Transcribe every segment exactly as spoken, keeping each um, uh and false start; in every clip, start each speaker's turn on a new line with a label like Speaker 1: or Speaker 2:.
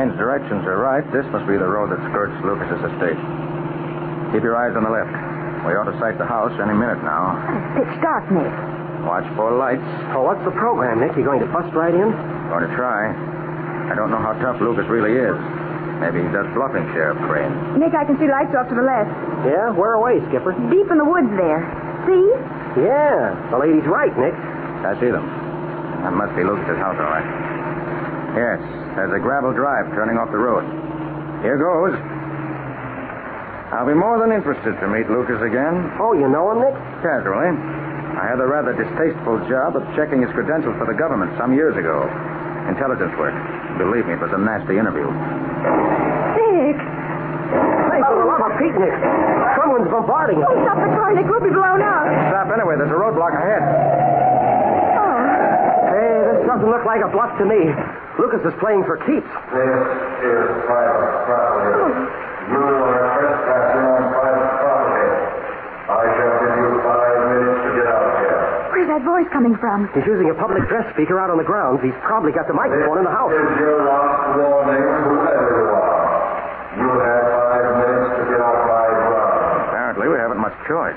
Speaker 1: Crane's directions are right, this must be the road that skirts Lucas's estate. Keep your eyes on the left. We ought to sight the house any minute now.
Speaker 2: It's pitch dark, Nick.
Speaker 1: Watch for lights.
Speaker 3: Oh, what's the program, Nick? You going to bust right in?
Speaker 1: Going to try. I don't know how tough Lucas really is. Maybe he does bluffing, Sheriff Crane.
Speaker 2: Nick, I can see lights off to the left.
Speaker 3: Yeah? Where away, Skipper?
Speaker 2: Deep in the woods there. See?
Speaker 3: Yeah. The lady's right, Nick.
Speaker 1: I see them. That must be Lucas's house, all right. Yes, there's a gravel drive turning off the road. Here goes. I'll be more than interested to meet Lucas again.
Speaker 3: Oh, you know him, Nick?
Speaker 1: Casually. I had the rather distasteful job of checking his credentials for the government some years ago. Intelligence work. Believe me, it was a nasty interview.
Speaker 2: Nick!
Speaker 3: Hey, for the love of Pete, Nick. Someone's bombarding us.
Speaker 2: Oh, stop the car, Nick. We'll be blown up.
Speaker 1: Stop anyway. There's a roadblock ahead.
Speaker 2: Oh.
Speaker 3: Hey, this doesn't look like a bluff to me. Lucas is playing for keeps.
Speaker 4: This is private property. You are trespassing on private property. I shall give you five minutes to get out of here.
Speaker 2: Where's that voice coming from?
Speaker 3: He's using a public dress speaker out on the grounds. He's probably got the microphone in the house.
Speaker 4: This is your last warning, whoever you are. You have five minutes to get off my ground.
Speaker 1: Apparently, we haven't much choice.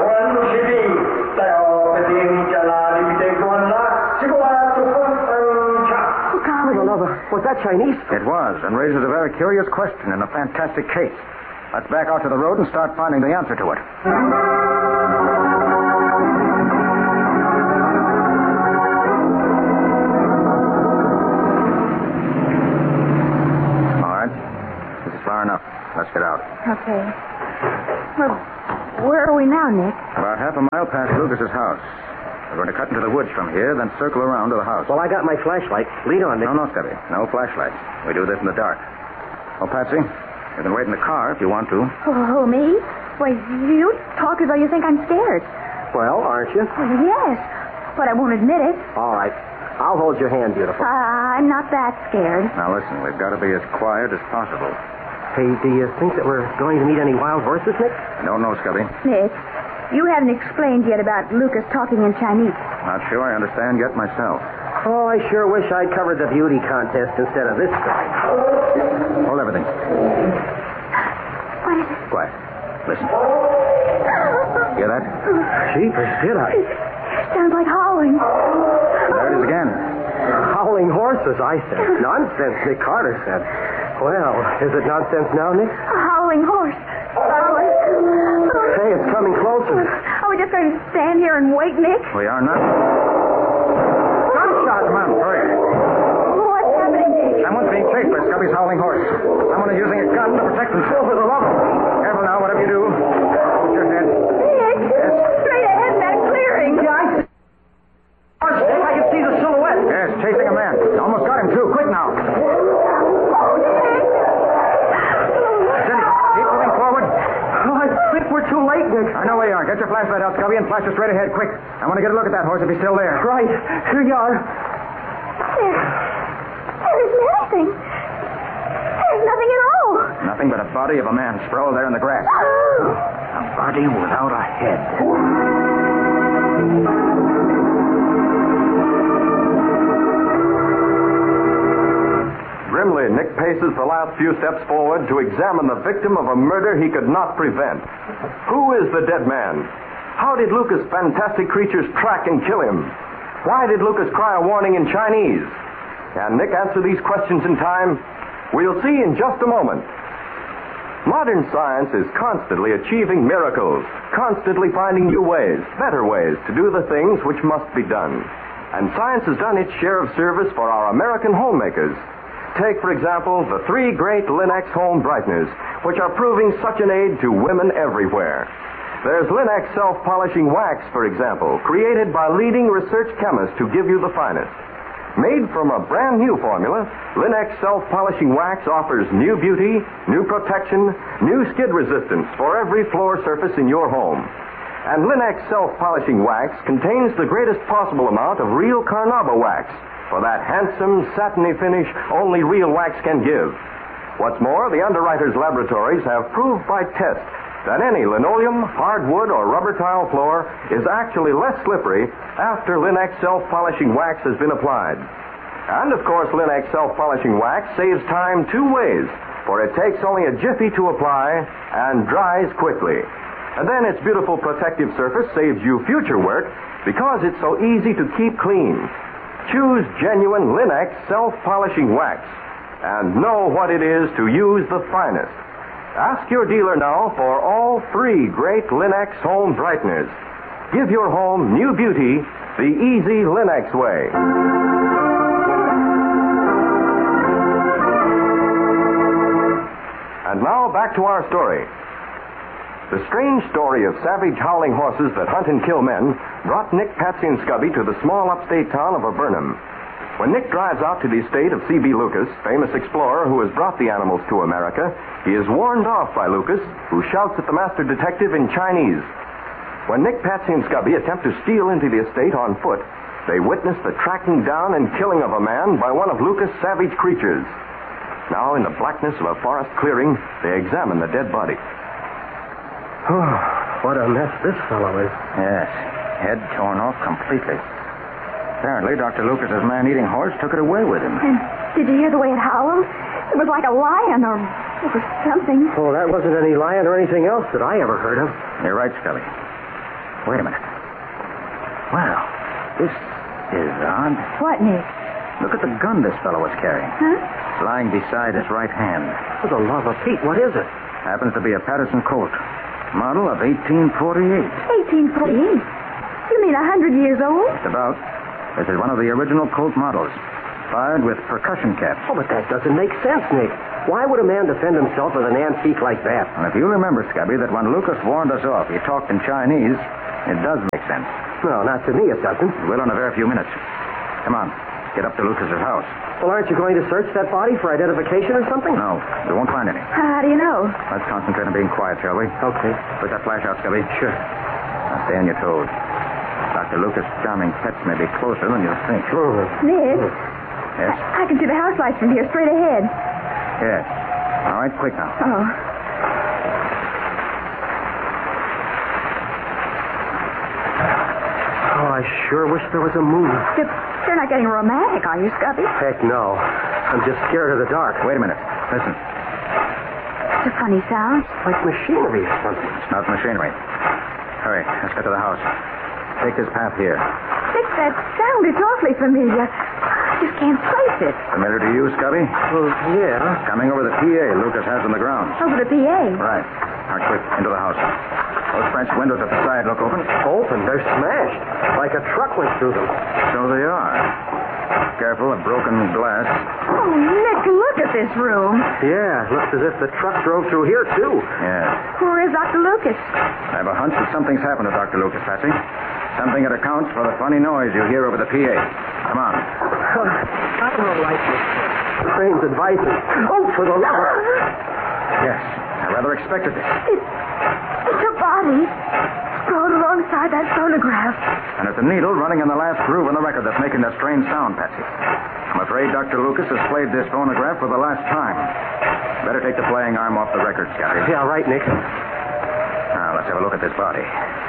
Speaker 3: Was that Chinese?
Speaker 1: It was, and raises a very curious question in a fantastic case. Let's back out to the road and start finding the answer to it. All right. This is far enough. Let's get out.
Speaker 2: Okay. Well, where are we now, Nick?
Speaker 1: About half a mile past Lucas's house. We're going to cut into the woods from here, then circle around to the house.
Speaker 3: Well, I got my flashlight. Lead on, Nick.
Speaker 1: No, no, Stubby. No flashlights. We do this in the dark. Oh, Patsy, you can wait in the car if you want to.
Speaker 2: Oh, me? Why, you talk as though you think I'm scared.
Speaker 3: Well, aren't you?
Speaker 2: Well, yes, but I won't admit it.
Speaker 3: All right. I'll hold your hand, beautiful.
Speaker 2: Uh, I'm not that scared.
Speaker 1: Now, listen, we've got to be as quiet as possible.
Speaker 3: Hey, do you think that we're going to meet any wild horses, Nick?
Speaker 1: I don't know, Scubby.
Speaker 2: Nick, you haven't explained yet about Lucas talking in Chinese.
Speaker 1: Not sure I understand yet myself.
Speaker 3: Oh, I sure wish I'd covered the beauty contest instead of this guy.
Speaker 1: Hold everything.
Speaker 2: What is it?
Speaker 1: Quiet. Listen. Hear that?
Speaker 3: Jeepers, did I?
Speaker 2: Sounds like howling.
Speaker 1: There it is again.
Speaker 3: Howling horses, I said. Nonsense, Nick Carter said. Well, is it nonsense now, Nick?
Speaker 2: A howling horse. Howling.
Speaker 3: Hey, it's coming closer.
Speaker 2: Are we just going to stand here and wait, Nick?
Speaker 1: We are not. Gunshot! Come on, hurry.
Speaker 2: What's happening, Nick?
Speaker 1: Someone's being chased by Scubby's howling horse. Someone is using a gun to protect himself. For the love of God. Careful now, whatever you do. Hold your head.
Speaker 2: Nick!
Speaker 1: Yes.
Speaker 2: Straight ahead in that clearing.
Speaker 3: Yeah, I see. I can see the silhouette.
Speaker 1: Yes, chasing a man. Almost got him, too. Quick now.
Speaker 2: Oh, Nick!
Speaker 1: Steady. Keep moving forward.
Speaker 3: Oh, I think we're too late, Nick.
Speaker 1: I know we are. Get your flashlight out, Scubby, and flash it straight ahead, quick. I want to get a look at that horse if he's still there.
Speaker 3: Right. Here you are.
Speaker 2: There. There isn't anything. There's nothing at all.
Speaker 1: Nothing but a body of a man sprawled there in the grass. A body without a head.
Speaker 5: Grimly, Nick paces the last few steps forward to examine the victim of a murder he could not prevent. Who is the dead man? How did Lucas' fantastic creatures track and kill him? Why did Lucas cry a warning in Chinese? Can Nick answer these questions in time? We'll see in just a moment. Modern science is constantly achieving miracles, constantly finding new ways, better ways to do the things which must be done. And science has done its share of service for our American homemakers. Take, for example, the three great Linex home brighteners, which are proving such an aid to women everywhere. There's Linex self-polishing wax, for example, created by leading research chemists who give you the finest. Made from a brand new formula, Linex self-polishing wax offers new beauty, new protection, new skid resistance for every floor surface in your home. And Linex self-polishing wax contains the greatest possible amount of real carnauba wax, for that handsome, satiny finish only real wax can give. What's more, the underwriters' laboratories have proved by test that any linoleum, hardwood, or rubber tile floor is actually less slippery after Linex self-polishing wax has been applied. And, of course, Linex self-polishing wax saves time two ways, for it takes only a jiffy to apply and dries quickly. And then its beautiful protective surface saves you future work because it's so easy to keep clean. Choose genuine Linex self-polishing wax and know what it is to use the finest. Ask your dealer now for all three great Linex home brighteners. Give your home new beauty the easy Linex way. And now back to our story. The strange story of savage howling horses that hunt and kill men brought Nick, Patsy, and Scubby to the small upstate town of Avernum. When Nick drives out to the estate of C B Lucas, famous explorer who has brought the animals to America, he is warned off by Lucas, who shouts at the master detective in Chinese. When Nick, Patsy, and Scubby attempt to steal into the estate on foot, they witness the tracking down and killing of a man by one of Lucas' savage creatures. Now, in the blackness of a forest clearing, they examine the dead body.
Speaker 3: Oh, what a mess this fellow is.
Speaker 1: Yes, head torn off completely. Apparently, Doctor Lucas's man-eating horse took it away with him.
Speaker 2: And did you hear the way it howled? It was like a lion or it was something.
Speaker 3: Oh, that wasn't any lion or anything else that I ever heard of.
Speaker 1: You're right, Scully. Wait a minute. Well, this is odd.
Speaker 2: What, Nick?
Speaker 1: Look at the gun this fellow was carrying.
Speaker 2: Huh?
Speaker 1: It's lying beside his right hand.
Speaker 3: For the love of Pete, what is it?
Speaker 1: Happens to be a Patterson Colt. Model of eighteen forty-eight.
Speaker 2: eighteen forty-eight? You mean a hundred years old?
Speaker 1: Just about. This is one of the original Colt models. Fired with percussion caps.
Speaker 3: Oh, but that doesn't make sense, Nick. Why would a man defend himself with an antique like that?
Speaker 1: Well, if you remember, Scubby, that when Lucas warned us off, he talked in Chinese, it does make sense.
Speaker 3: No, not to me it doesn't.
Speaker 1: It will in a very few minutes. Come on. Get up to Lucas's house.
Speaker 3: Well, aren't you going to search that body for identification or something?
Speaker 1: No, we won't find any.
Speaker 2: How do you know?
Speaker 1: Let's concentrate on being quiet, shall we?
Speaker 3: Okay.
Speaker 1: Put that flash out, Scubby.
Speaker 3: Sure.
Speaker 1: Now stay on your toes. Doctor Lucas' charming pets may be closer than you think.
Speaker 3: Oh.
Speaker 2: Nick,
Speaker 1: Yes?
Speaker 2: I can see the house lights from here straight ahead.
Speaker 1: Yes. All right, quick now.
Speaker 2: Oh.
Speaker 3: Oh, I sure wish there was a moon.
Speaker 2: You're, you're not getting romantic, are you, Scubby?
Speaker 3: Heck no. I'm just scared of the dark.
Speaker 1: Wait a minute. Listen.
Speaker 2: It's a funny sound.
Speaker 3: Like machinery or something.
Speaker 1: It's not machinery. Hurry. Let's get to the house. Take this path here.
Speaker 2: Nick, that sound is awfully familiar. I just can't place it.
Speaker 1: Familiar to you, Scubby?
Speaker 3: Well, yeah.
Speaker 1: Coming over the P A Lucas has on the ground.
Speaker 2: Over the P A.
Speaker 1: Right. All right, quick. Into the house. Those French windows at the side look open.
Speaker 3: Open. They're smashed. Like a truck went through them.
Speaker 1: So they are. Careful of broken glass.
Speaker 2: Oh, Nick, look at this room.
Speaker 3: Yeah, looks as if the truck drove through here, too.
Speaker 1: Yeah.
Speaker 2: Where is Doctor Lucas?
Speaker 1: I have a hunch that something's happened to Doctor Lucas, Patsy. Something that accounts for the funny noise you hear over the P A. Come on.
Speaker 3: I don't like this. Crane's advice is, oh, for the love of...
Speaker 1: Yes, I rather expected this.
Speaker 2: It, it's a body sprawled alongside that phonograph.
Speaker 1: And it's a needle running in the last groove in the record that's making that strange sound, Patsy. I'm afraid Doctor Lucas has played this phonograph for the last time. Better take the playing arm off the record, Scotty.
Speaker 3: Yeah, right, Nick.
Speaker 1: Now, let's have a look at this body.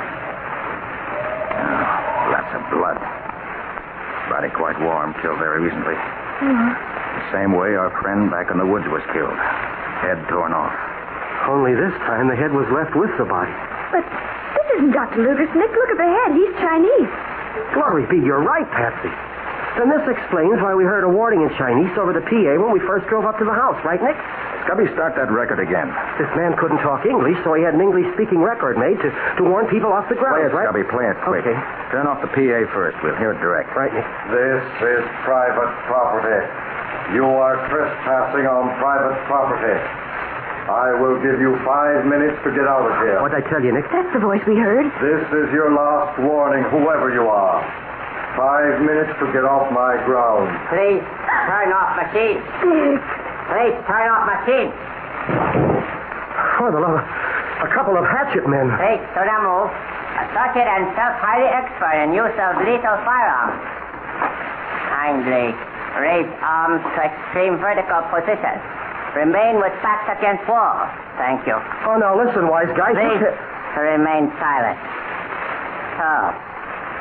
Speaker 1: Oh, lots of blood. Body quite warm, killed very recently.
Speaker 2: Oh.
Speaker 1: The same way our friend back in the woods was killed. Head torn off.
Speaker 3: Only this time the head was left with the body.
Speaker 2: But this isn't Doctor Lucas. Nick, look at the head. He's Chinese.
Speaker 3: Glory be, you're right, Patsy. Then this explains why we heard a warning in Chinese over the P A when we first drove up to the house, right, Nick?
Speaker 1: Scubby, start that record again.
Speaker 3: This man couldn't talk English, so he had an English-speaking record made to, to warn people off the
Speaker 1: Play
Speaker 3: grounds,
Speaker 1: it,
Speaker 3: right?
Speaker 1: Scubby. Play it quick.
Speaker 3: Okay.
Speaker 1: Turn off the P A first. We'll hear it direct.
Speaker 3: Right, Nick.
Speaker 4: This is private property. You are trespassing on private property. I will give you five minutes to get out of here.
Speaker 3: What'd I tell you, Nick?
Speaker 2: That's the voice we heard.
Speaker 4: This is your last warning, whoever you are. Five minutes to get off my ground.
Speaker 6: Please turn off machine.
Speaker 2: Nick.
Speaker 6: Please turn off machine.
Speaker 3: For the love of... A couple of hatchet men.
Speaker 6: Please do not move. Associate and self highly expert in use of lethal firearms. Kindly raise arms to extreme vertical position. Remain with backs against wall. Thank you.
Speaker 3: Oh, now listen, wise guys.
Speaker 6: Please
Speaker 3: You
Speaker 6: remain silent. So,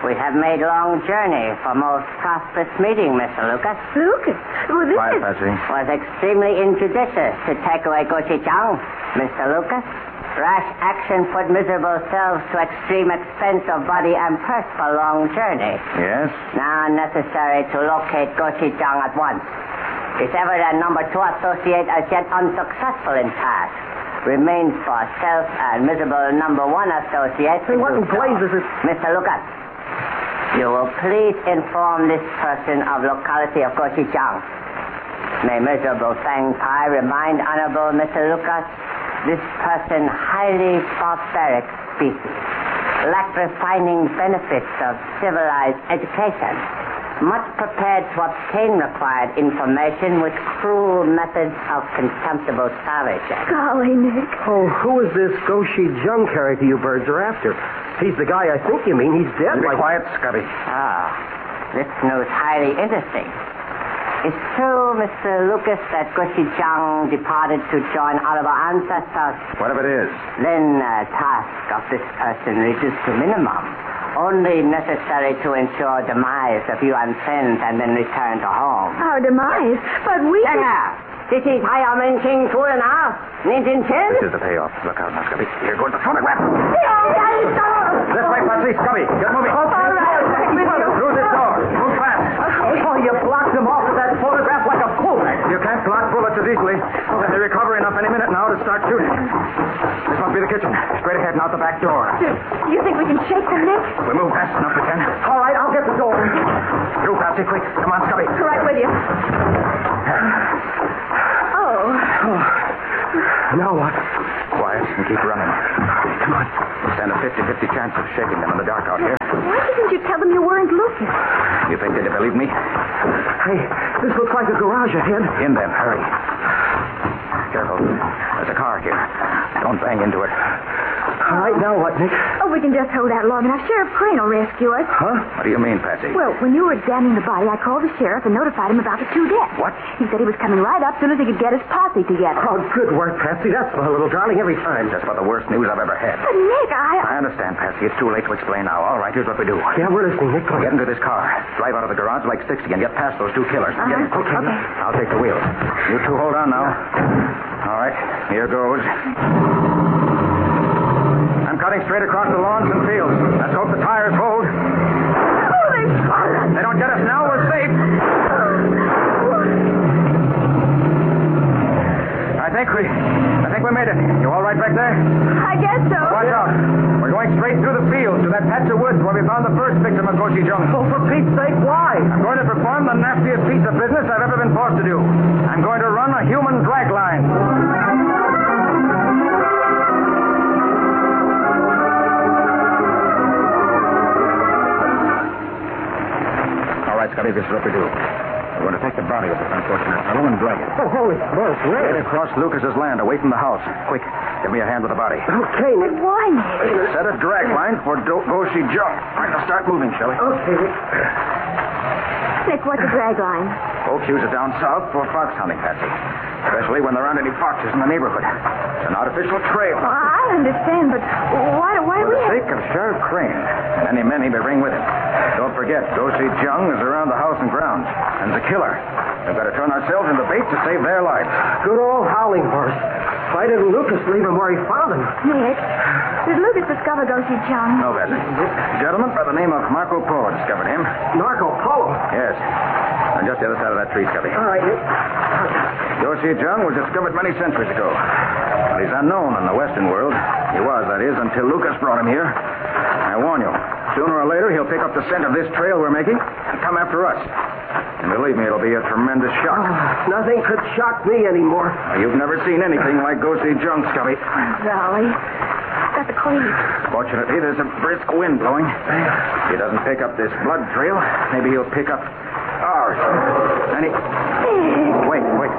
Speaker 6: We have made long journey for most prosperous meeting, Mister Lucas.
Speaker 2: Lucas? Well, this
Speaker 1: Quiet,
Speaker 2: is...
Speaker 1: Patsy.
Speaker 6: Was extremely injudicious to take away Gochujang, Mister Lucas. Rash action put miserable selves to extreme expense of body and purse for long journey.
Speaker 1: Yes?
Speaker 6: Now necessary to locate Gochujang at once. If ever that number two associate as yet unsuccessful in task, remains for self and miserable number one associate.
Speaker 3: Hey, what in blazes is...
Speaker 6: Mister Lucas, you will please inform this person of locality of Gochujang. May miserable Fang Pai remind Honorable Mister Lucas, this person highly barbaric species, lack refining benefits of civilized education, much prepared to obtain required information with cruel methods of contemptible savagery.
Speaker 2: Golly, Nick.
Speaker 3: Oh, who is this Goshi Jung character you birds are after? He's the guy I think you mean. He's dead.
Speaker 1: Be
Speaker 3: like...
Speaker 1: quiet, Scubby.
Speaker 6: Ah, this news highly interesting. It's true, Mister Lucas, that Gochujang departed to join Oliver ancestors.
Speaker 1: Whatever it is.
Speaker 6: Then uh, task of this person reduced to minimum. Only necessary to ensure demise of you and friends and then return to home.
Speaker 2: Our demise? But we...
Speaker 6: This is Higher King two and a half. Nintin Chin?
Speaker 1: This is the payoff. Look out now, Scubby. Here goes the photograph.
Speaker 2: This
Speaker 1: way, Patsy. Scubby, get moving.
Speaker 2: All right.
Speaker 1: Through this door. Move fast.
Speaker 3: Oh, you blocked him off with that photograph like a fool.
Speaker 1: You can't block bullets as easily. They recover enough any minute now to start shooting. This must be the kitchen. Straight ahead and out the back door.
Speaker 2: Do you think we can shake them, Nick?
Speaker 1: We move fast enough we can.
Speaker 3: All right, I'll get the door.
Speaker 1: Through, Patsy, quick. Come on, Scubby.
Speaker 2: Right with you. Oh.
Speaker 3: Now what?
Speaker 1: Quiet and keep running.
Speaker 3: Come on.
Speaker 1: We stand a fifty-fifty chance of shaking them in the dark out here.
Speaker 2: Why didn't you tell them you weren't Lucas?
Speaker 1: You think they'd believe me?
Speaker 3: Hey, this looks like a garage ahead.
Speaker 1: In them, hurry. Careful. There's a car here. Don't bang into it.
Speaker 3: All right, now what, Nick?
Speaker 2: Oh, we can just hold out long enough. Sheriff Crane will rescue us.
Speaker 3: Huh?
Speaker 1: What do you mean, Patsy?
Speaker 2: Well, when you were examining the body, I called the sheriff and notified him about the two deaths.
Speaker 1: What?
Speaker 2: He said he was coming right up as soon as he could get his posse together.
Speaker 3: Oh, good work, Patsy. That's my little darling every time.
Speaker 1: Just about the worst news I've ever had.
Speaker 2: But, Nick, I...
Speaker 1: I understand, Patsy. It's too late to explain now. All right, here's what we do.
Speaker 3: Yeah, we're listening, Nick.
Speaker 1: Get into this car. Drive out of the garage like sixty and get past those two killers.
Speaker 2: Uh-huh.
Speaker 1: Get in.
Speaker 2: Okay. Okay.
Speaker 1: I'll take the wheel. You two hold on now. All right, here goes. I'm cutting straight across the lawns and fields. Let's hope the tires hold.
Speaker 2: Oh, they shot us.
Speaker 1: They don't get us now, we're safe. I think we... I think we made it. You all right back there?
Speaker 2: I guess so.
Speaker 1: Watch out. We're going straight through the fields to that patch of woods where we found the first victim of Gochujang.
Speaker 3: Oh, for Pete's sake, why?
Speaker 1: I'm going to perform the nastiest piece of business I've ever been forced to do. I'm going to run a human drag line. All right, Scotty, this is what we do. We're going to take the body of this unfortunate fellow and drag it.
Speaker 3: Oh, holy smokes,
Speaker 1: Right
Speaker 3: Nick.
Speaker 1: across Lucas's land, away from the house. Quick, give me a hand with the body.
Speaker 3: Okay, Nick.
Speaker 2: Why, Nick?
Speaker 1: Set a drag line for Do- Gochujang. All right, now start moving, shall we?
Speaker 3: Okay, Nick.
Speaker 2: Nick, what's a drag line?
Speaker 1: Folks use it down south for fox hunting, Patsy. Especially when there aren't any foxes in the neighborhood. It's an artificial trail.
Speaker 2: Well, I understand, but why, why do
Speaker 1: For
Speaker 2: we
Speaker 1: the
Speaker 2: have...
Speaker 1: sake of Sheriff Crane and any men he may bring with him. Don't forget, Gochujang is around the house and grounds and the killer. We've got to turn ourselves into bait to save their lives.
Speaker 3: Good old howling horse. Why didn't Lucas leave him where he found him?
Speaker 2: Nick, did Lucas discover Gochujang?
Speaker 1: No, Patsy. A gentleman by the name of Marco Polo discovered him.
Speaker 3: Marco Polo.
Speaker 1: Yes. On just the other side of that tree, Scubby.
Speaker 3: All right, Nick.
Speaker 1: Gochujang was discovered many centuries ago. But he's unknown in the Western world. He was, that is, until Lucas brought him here. I warn you, sooner or later he'll pick up the scent of this trail we're making and come after us. And believe me, it'll be a tremendous shock.
Speaker 3: Oh, nothing could shock me anymore.
Speaker 1: You've never seen anything like Gochujang, Scubby.
Speaker 2: Golly. Got the cleave.
Speaker 1: Fortunately, there's a brisk wind blowing. If he doesn't pick up this blood trail, maybe he'll pick up ours. And he... Wait, wait.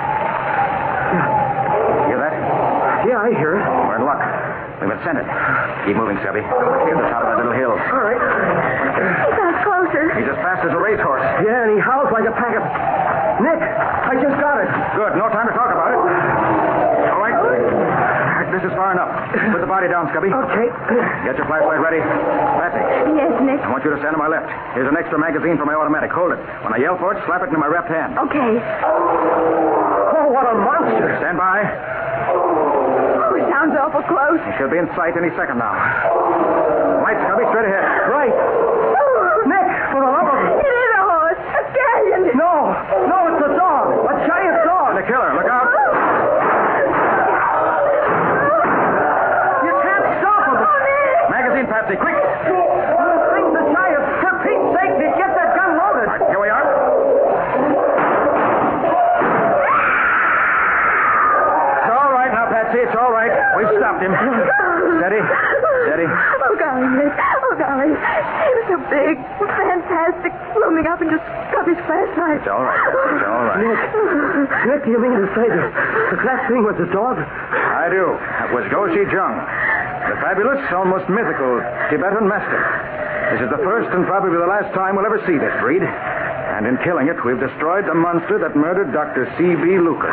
Speaker 1: Hear that?
Speaker 3: Yeah, I hear it.
Speaker 1: We're in luck. We've been scented. Keep moving, Scubby. Get to the top of that little hill.
Speaker 3: All right.
Speaker 2: He got closer.
Speaker 1: He's as fast as a racehorse.
Speaker 3: Yeah, and he howls like a pack of... Nick, I just got it.
Speaker 1: Good. No time to talk about it. All right. All right, this is far enough. Put the body down, Scubby.
Speaker 3: Okay.
Speaker 1: Get your flashlight ready. Patsy,
Speaker 2: Yes, Nick.
Speaker 1: I want you to stand to my left. Here's an extra magazine for my automatic. Hold it. When I yell for it, slap it into my left hand.
Speaker 2: Okay.
Speaker 3: Oh, what a monster.
Speaker 1: Stand by.
Speaker 2: Oh, sounds awful close.
Speaker 1: He should be in sight any second now. Light, Scubby, straight ahead.
Speaker 3: Right. Nick, for the love of...
Speaker 2: It is a horse. A stallion.
Speaker 3: No, no, it's a dog. A giant dog.
Speaker 1: The killer, look out.
Speaker 3: You can't stop him.
Speaker 1: Magazine, Patsy, quick.
Speaker 3: The thing's a giant. For Pete's sake, Nick, get that gun loaded.
Speaker 1: Right, here we are. It's all right now, Patsy. It's all right. We've stopped him. Steady. Steady.
Speaker 2: Oh, golly, Nick. Oh, golly. He was so big, fantastic, looming up and just got his flashlight.
Speaker 1: It's all right. It's all right.
Speaker 3: Nick, Nick, do you mean to say that, that that thing was a dog?
Speaker 1: I do. That was Goshi Jung, the fabulous, almost mythical Tibetan Mastiff. This is the first and probably the last time we'll ever see this breed. And in killing it, we've destroyed the monster that murdered Doctor C B. Lucas.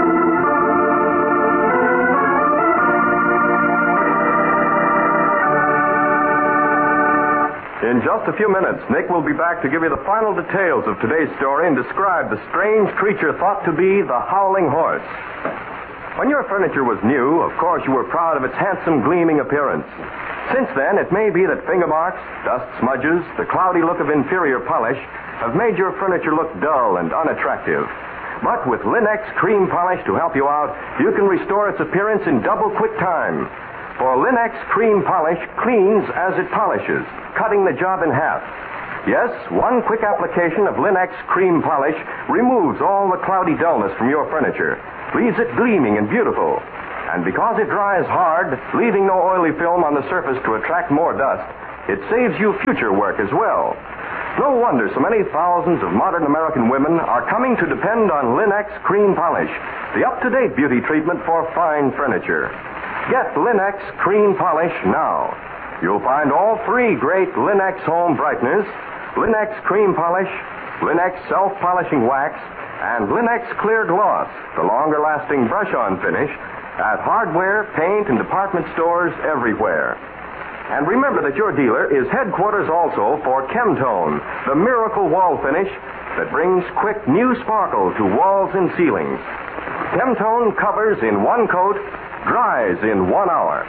Speaker 5: In just a few minutes, Nick will be back to give you the final details of today's story and describe the strange creature thought to be the howling horse. When your furniture was new, of course you were proud of its handsome, gleaming appearance. Since then, it may be that finger marks, dust smudges, the cloudy look of inferior polish have made your furniture look dull and unattractive. But with Linex Cream Polish to help you out, you can restore its appearance in double quick time. For Linex Cream Polish cleans as it polishes, cutting the job in half. Yes, one quick application of Linex Cream Polish removes all the cloudy dullness from your furniture, leaves it gleaming and beautiful. And because it dries hard, leaving no oily film on the surface to attract more dust, it saves you future work as well. No wonder so many thousands of modern American women are coming to depend on Linex Cream Polish, the up-to-date beauty treatment for fine furniture. Get Linex Cream Polish now. You'll find all three great Linex home brighteners, Linex Cream Polish, Linex Self-Polishing Wax, and Linex Clear Gloss, the longer-lasting brush-on finish, at hardware, paint, and department stores everywhere. And remember that your dealer is headquarters also for Chemtone, the miracle wall finish that brings quick new sparkle to walls and ceilings. Chemtone covers in one coat, dries in one hour.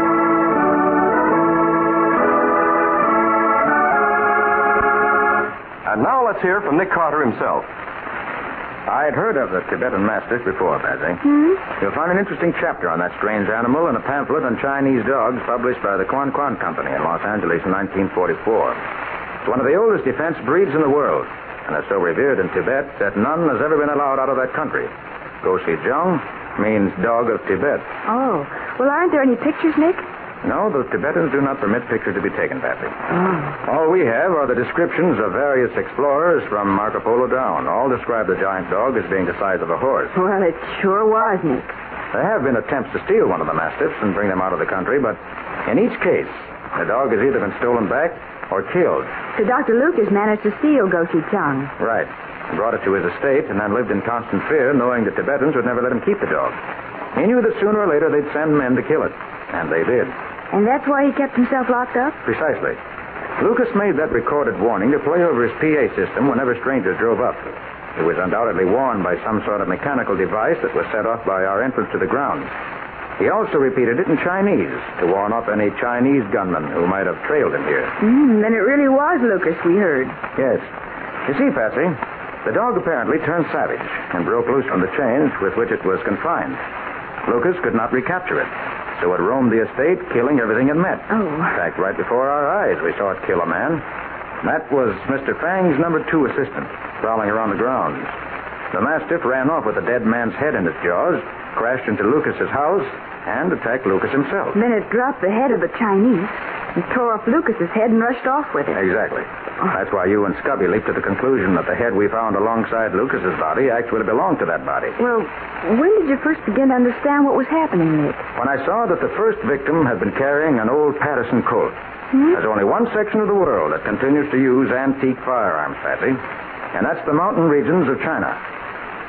Speaker 5: And now let's hear from Nick Carter himself.
Speaker 1: I'd heard of the Tibetan Mastiff before, Patsy.
Speaker 2: Hmm?
Speaker 1: You'll find an interesting chapter on that strange animal in a pamphlet on Chinese dogs published by the Quan Quan Company in Los Angeles in nineteen forty-four. It's one of the oldest defense breeds in the world, and is so revered in Tibet that none has ever been allowed out of that country. Goshi Jung means dog of Tibet.
Speaker 2: Oh. Well, aren't there any pictures, Nick?
Speaker 1: No, the Tibetans do not permit pictures to be taken, Patsy.
Speaker 2: Oh.
Speaker 1: All we have are the descriptions of various explorers from Marco Polo down. All describe the giant dog as being the size of a horse.
Speaker 2: Well, it sure was, Nick.
Speaker 1: There have been attempts to steal one of the mastiffs and bring them out of the country, but in each case, the dog has either been stolen back or killed.
Speaker 2: So Doctor Lucas managed to steal Goshi Chung.
Speaker 1: Right. He brought it to his estate and then lived in constant fear, knowing the Tibetans would never let him keep the dog. He knew that sooner or later they'd send men to kill it. And they did.
Speaker 2: And that's why he kept himself locked up?
Speaker 1: Precisely. Lucas made that recorded warning to play over his P A system whenever strangers drove up. It was undoubtedly warned by some sort of mechanical device that was set off by our entrance to the grounds. He also repeated it in Chinese to warn off any Chinese gunmen who might have trailed him here.
Speaker 2: Mm, then it really was Lucas we heard.
Speaker 1: Yes. You see, Patsy, the dog apparently turned savage and broke loose from the chains with which it was confined. Lucas could not recapture it. So it roamed the estate, killing everything it met.
Speaker 2: Oh.
Speaker 1: In fact, right before our eyes, we saw it kill a man. That was Mister Fang's number two assistant, prowling around the grounds. The Mastiff ran off with the dead man's head in its jaws, crashed into Lucas's house, and attacked Lucas himself.
Speaker 2: Then it dropped the head of the Chinese and tore off Lucas's head and rushed off with it.
Speaker 1: Exactly. That's why you and Scubby leaped to the conclusion that the head we found alongside Lucas's body actually belonged to that body.
Speaker 2: Well, when did you first begin to understand what was happening, Nick?
Speaker 1: When I saw that the first victim had been carrying an old Patterson Colt.
Speaker 2: Hmm?
Speaker 1: There's only one section of the world that continues to use antique firearms, Patsy, and that's the mountain regions of China.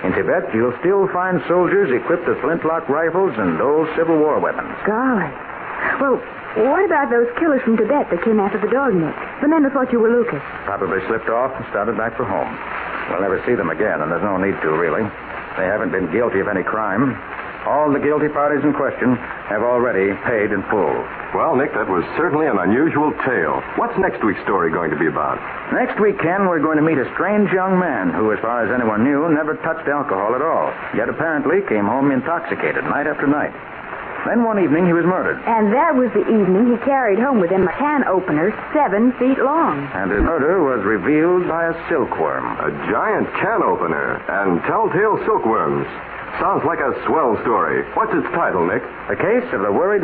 Speaker 1: In Tibet, you'll still find soldiers equipped with flintlock rifles and old Civil War weapons.
Speaker 2: Golly. Well, what about those killers from Tibet that came after the dog, Nick? The men who thought you were Lucas.
Speaker 1: Probably slipped off and started back for home. We'll never see them again, and there's no need to, really. They haven't been guilty of any crime. All the guilty parties in question have already paid in full.
Speaker 5: Well, Nick, that was certainly an unusual tale. What's next week's story going to be about?
Speaker 1: Next week, Ken, we're going to meet a strange young man who, as far as anyone knew, never touched alcohol at all, yet apparently came home intoxicated night after night. Then one evening he was murdered.
Speaker 2: And that was the evening he carried home with him a can opener seven feet long.
Speaker 1: And his murder was revealed by a silkworm.
Speaker 5: A giant can opener and telltale silkworms. Sounds like a swell story. What's its title, Nick?
Speaker 1: The Case of the Worried